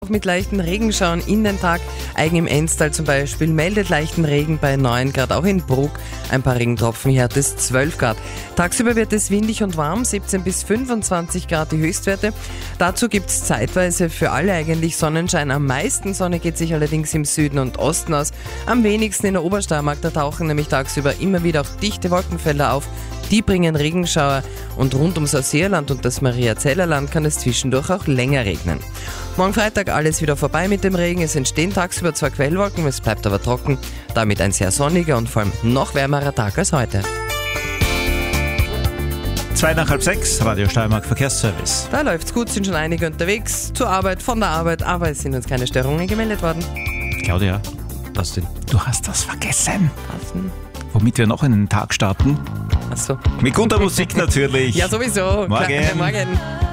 mit leichten Regenschauern in den Tag. Eigen im Enstal zum Beispiel meldet leichten Regen bei 9 Grad. Auch in Bruck ein paar Regentropfen, hier hat es 12 Grad. Tagsüber wird es windig und warm, 17 bis 25 Grad die Höchstwerte. Dazu gibt es zeitweise für alle eigentlich Sonnenschein. Am meisten Sonne geht sich allerdings im Süden und Osten aus. Am wenigsten in der Obersteiermark, da tauchen nämlich tagsüber immer wieder auch dichte Wolkenfelder auf. Die bringen Regenschauer und rund ums Sauseerland und das Mariazellerland kann es zwischendurch auch länger regnen. Morgen Freitag alles wieder vorbei mit dem Regen. Es entstehen tagsüber zwar Quellwolken, es bleibt aber trocken. Damit ein sehr sonniger und vor allem noch wärmerer Tag als heute. 5:05, Radio Steiermark Verkehrsservice. Da läuft's gut, sind schon einige unterwegs, zur Arbeit, von der Arbeit, aber es sind uns keine Störungen gemeldet worden. Claudia, Was denn? du hast das vergessen. Was denn? Womit wir noch in den Tag starten? Achso. Mit guter Musik natürlich. Ja, sowieso. Morgen. Klar, morgen.